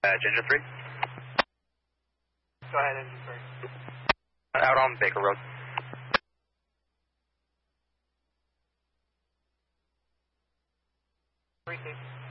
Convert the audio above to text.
Ginger 3. Go ahead, engine 3. Out on Baker Road. Three,